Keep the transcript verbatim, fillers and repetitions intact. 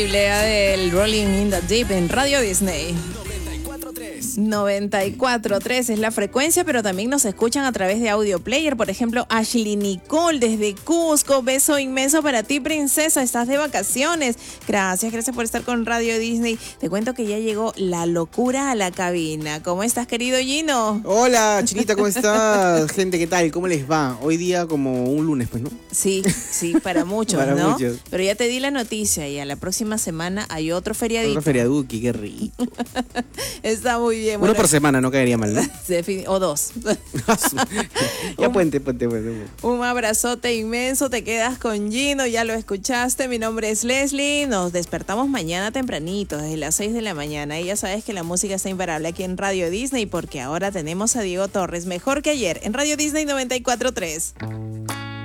Del Rolling in the Deep en Radio Disney. noventa y cuatro punto tres es la frecuencia, pero también nos escuchan a través de Audio Player. Por ejemplo, Ashley Nicole desde Cusco. Beso inmenso para ti, princesa. Estás de vacaciones. Gracias, gracias por estar con Radio Disney. Te cuento que ya llegó la locura a la cabina. ¿Cómo estás, querido Gino? Hola, Chinita, ¿cómo estás? Gente, ¿qué tal? ¿Cómo les va? Hoy día como un lunes, pues, ¿no? Sí, sí, para muchos, para ¿no? muchos. Pero ya te di la noticia y a la próxima semana hay otro feriadito. Otro feriaduki, qué rico. Está muy bien. Uno Bueno, por semana, no caería mal, ¿no? o dos. ya puente, puente, puente. Un abrazote inmenso, te quedas con Gino, ya lo escuchaste. Mi nombre es Leslie, nos despertamos mañana tempranito, desde las seis de la mañana. Y ya sabes que la música está imparable aquí en Radio Disney, porque ahora tenemos a Diego Torres, mejor que ayer, en Radio Disney noventa y cuatro punto tres.